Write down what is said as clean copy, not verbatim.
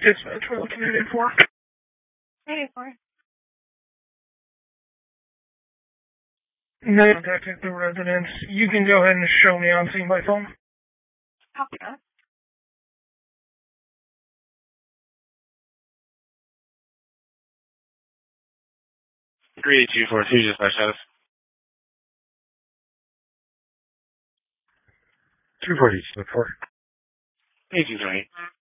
Dispatch, we're looking at 84. 84. No, contacted the residence. You can go ahead and show me on scene by phone. Copy that. Three 242, dispatch status. 240, look for. 1820.